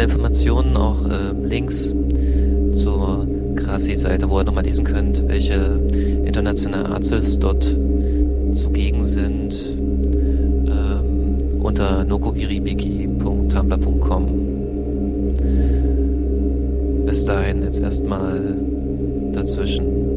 alle Informationen, auch Links zur Grassi-Seite, wo ihr nochmal lesen könnt, welche internationalen Arztes dort zugegen sind, unter nokogiribiki.tumblr.com. Bis dahin jetzt erstmal dazwischen.